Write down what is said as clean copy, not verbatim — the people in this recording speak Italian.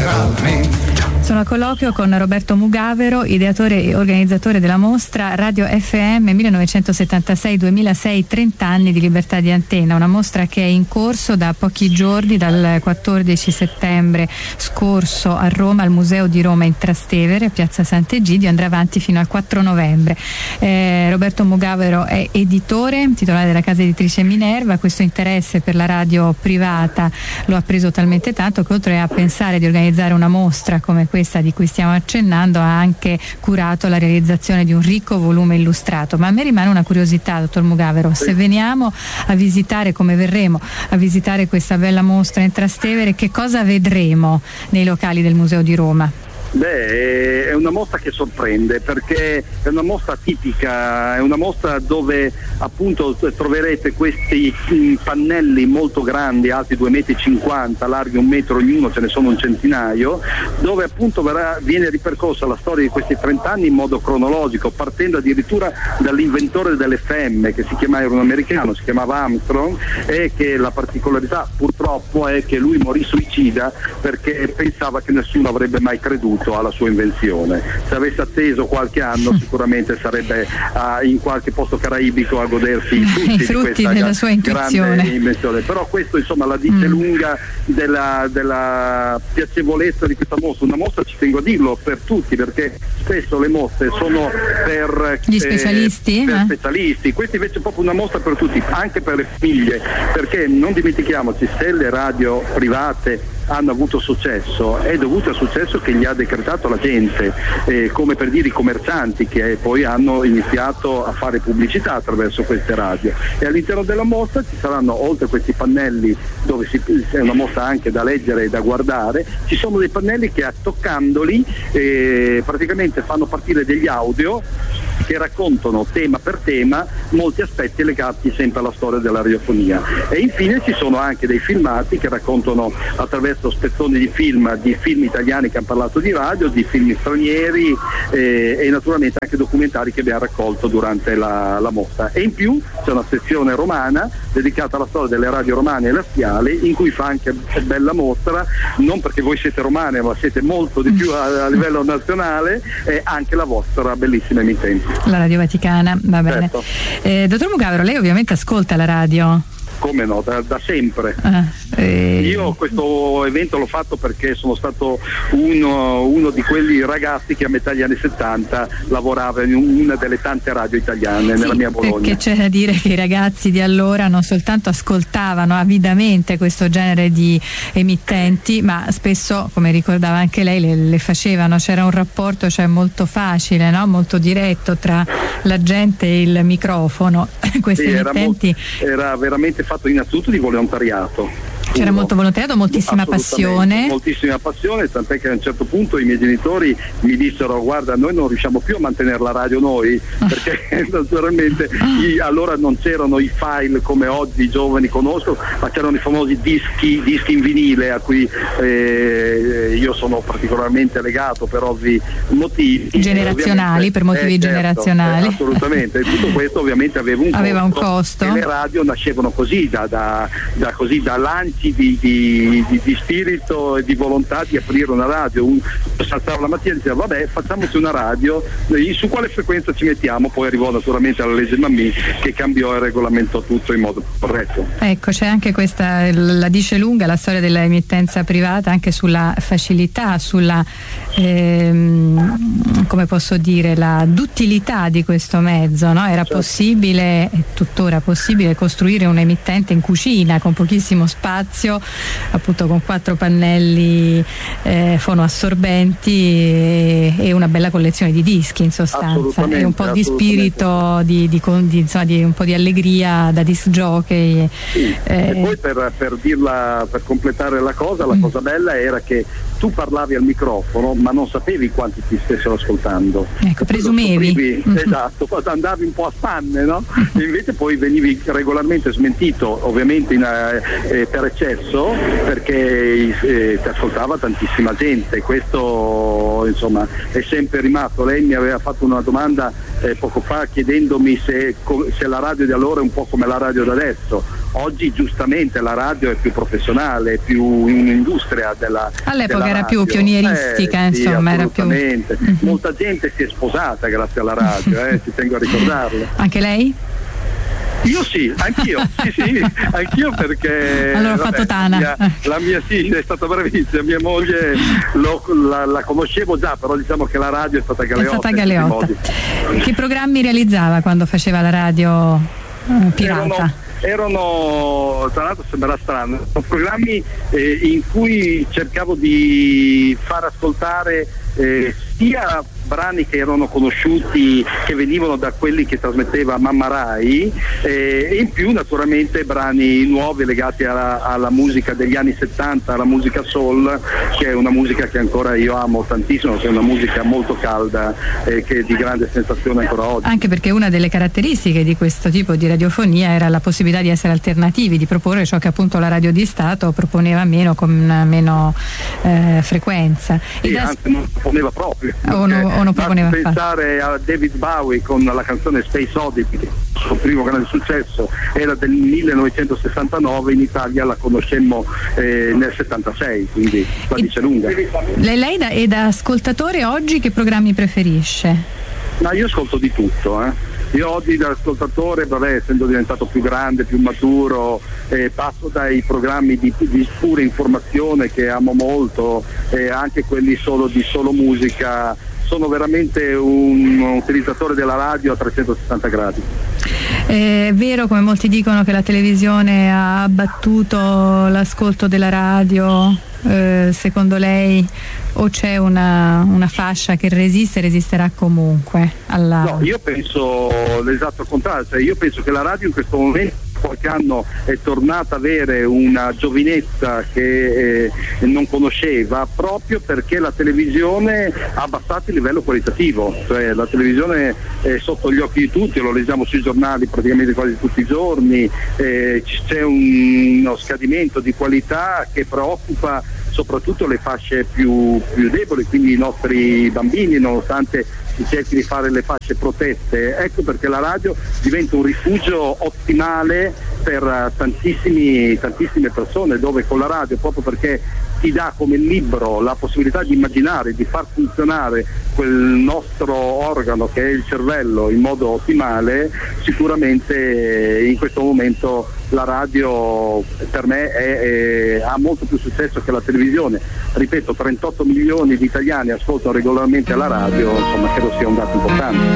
letteralmente. Sono a colloquio con Roberto Mugavero, ideatore e organizzatore della mostra Radio FM 1976-2006, 30 anni di libertà di antenna, una mostra che è in corso da pochi giorni, dal 14 settembre scorso a Roma, al Museo di Roma in Trastevere, a Piazza Sant'Egidio, andrà avanti fino al 4 novembre. Roberto Mugavero è editore, titolare della casa editrice Minerva. Questo interesse per la radio privata lo ha preso talmente tanto che, oltre a pensare di organizzare una mostra come questa di cui stiamo accennando, ha anche curato la realizzazione di un ricco volume illustrato. Ma a me rimane una curiosità, dottor Mugavero: se veniamo a visitare, come verremo a visitare questa bella mostra in Trastevere, che cosa vedremo nei locali del Museo di Roma? Beh, è una mostra che sorprende, perché è una mostra tipica, è una mostra dove appunto troverete questi pannelli molto grandi, alti 2,50 m, larghi 1 metro ognuno, ce ne sono un centinaio, dove appunto viene ripercorsa la storia di questi 30 anni in modo cronologico, partendo addirittura dall'inventore dell'FM, che era un americano, si chiamava Armstrong, e che la particolarità purtroppo è che lui morì suicida perché pensava che nessuno avrebbe mai creduto alla sua invenzione. Se avesse atteso qualche anno sicuramente sarebbe in qualche posto caraibico a godersi i frutti della sua grande invenzione. Però questo insomma la dice lunga della piacevolezza di questa mostra. Una mostra, ci tengo a dirlo, per tutti, perché spesso le mostre sono per gli specialisti, per specialisti. Questa invece è proprio una mostra per tutti, anche per le famiglie, perché non dimentichiamoci, se le radio private hanno avuto successo è dovuto al successo che gli ha decretato la gente, come per dire i commercianti, che poi hanno iniziato a fare pubblicità attraverso queste radio. E all'interno della mostra ci saranno, oltre a questi pannelli dove è una mostra anche da leggere e da guardare, ci sono dei pannelli che, toccandoli, praticamente fanno partire degli audio che raccontano tema per tema molti aspetti legati sempre alla storia della radiofonia. E infine ci sono anche dei filmati che raccontano, attraverso spezzoni di film italiani che hanno parlato di radio, di film stranieri, e naturalmente anche documentari che abbiamo raccolto durante la mostra. E in più c'è una sezione romana dedicata alla storia delle radio romane e laziali, in cui fa anche bella mostra, non perché voi siete romane ma siete molto di più a livello nazionale, e anche la vostra bellissima emittente, la Radio Vaticana. Va bene. Certo. Dottor Mugavero, lei ovviamente ascolta la radio? Come no, da sempre. Io questo evento l'ho fatto perché sono stato uno di quelli ragazzi che a metà degli anni 70 lavorava in una delle tante radio italiane nella mia Bologna. Perché c'è da dire che i ragazzi di allora non soltanto ascoltavano avidamente questo genere di emittenti, ma spesso, come ricordava anche lei, le facevano. C'era un rapporto molto facile, no? Molto diretto tra la gente e il microfono. Questi emittenti era veramente fatto innanzitutto di volontariato. C'era molto volontariato, moltissima passione. Moltissima passione, tant'è che a un certo punto i miei genitori mi dissero: guarda, noi non riusciamo più a mantenere la radio noi, perché naturalmente allora non c'erano i file come oggi i giovani conoscono, ma c'erano i famosi dischi in vinile, a cui io sono particolarmente legato per ovvi motivi generazionali, per motivi generazionali. Assolutamente. E tutto questo ovviamente aveva un costo. E le radio nascevano così, da lanci di spirito e di volontà di aprire una radio. Si alzava la mattina e diceva: vabbè, facciamoci una radio, su quale frequenza ci mettiamo? Poi arrivò naturalmente alla legge Mammì, che cambiò e regolamentò tutto in modo corretto. Ecco, c'è anche questa, la dice lunga la storia dell'emittenza privata, anche sulla facilità, sulla come posso dire, la duttilità di questo mezzo, no? Era possibile, è tuttora possibile, costruire un emittente in cucina con pochissimo spazio, appunto con 4 pannelli fonoassorbenti e una bella collezione di dischi, in sostanza, e un po' di spirito, di un po' di allegria da disc jockey. E poi per completare la cosa bella era che tu parlavi al microfono ma non sapevi quanti ti stessero ascoltando. Ecco, presumevi. Esatto, andavi un po' a spanne, no? E invece poi venivi regolarmente smentito, ovviamente per eccesso, perché ti ascoltava tantissima gente. Questo insomma è sempre rimasto. Lei mi aveva fatto una domanda poco fa chiedendomi se la radio di allora è un po' come la radio da adesso. Oggi giustamente la radio è più professionale, è più un'industria all'epoca era radio. più pionieristica, insomma, era più. Molta gente si è sposata grazie alla radio, ci tengo a ricordarlo. Anche lei? Io sì, anch'io, sì, anch'io perché allora ho fatto Tana. La mia sì, è stata bravissima, mia moglie la conoscevo già, però diciamo che la radio è stata Galeotta. Che programmi realizzava quando faceva la radio pirata? Erano, tra l'altro sembrerà strano, programmi in cui cercavo di far ascoltare sia brani che erano conosciuti, che venivano da quelli che trasmetteva Mamma Rai, e in più naturalmente brani nuovi legati alla musica degli anni 70, alla musica soul, che è una musica che ancora io amo tantissimo, che è una musica molto calda e che è di grande sensazione ancora oggi. Anche perché una delle caratteristiche di questo tipo di radiofonia era la possibilità di essere alternativi, di proporre ciò che appunto la radio di Stato proponeva con meno frequenza. Sì, anzi non proponeva proprio. O non proponeva pensare a David Bowie con la canzone Space Oddity, che il suo primo grande successo era del 1969, in Italia la conoscemmo nel 76, quindi la dice lunga. Lei è da ascoltatore oggi, che programmi preferisce? No, io ascolto di tutto, Io oggi da ascoltatore, essendo diventato più grande, più maturo, passo dai programmi di pura informazione che amo molto, anche quelli di solo musica. Sono veramente un utilizzatore della radio a 360 gradi. È vero, come molti dicono, che la televisione ha abbattuto l'ascolto della radio? Secondo lei, o c'è una fascia che resisterà comunque No, io penso l'esatto contrario, cioè io penso che la radio in questo momento, qualche anno, è tornata ad avere una giovinezza che non conosceva, proprio perché la televisione ha abbassato il livello qualitativo, cioè la televisione è sotto gli occhi di tutti, lo leggiamo sui giornali praticamente quasi tutti i giorni, c'è uno scadimento di qualità che preoccupa soprattutto le fasce più deboli, quindi i nostri bambini, nonostante si cerchi di fare le fasce protette. Ecco perché la radio diventa un rifugio ottimale per tantissime persone, dove con la radio, proprio perché ti dà come libro la possibilità di immaginare, di far funzionare quel nostro organo che è il cervello in modo ottimale, sicuramente in questo momento la radio per me ha molto più successo che la televisione. Ripeto, 38 milioni di italiani ascoltano regolarmente la radio, insomma credo sia un dato importante.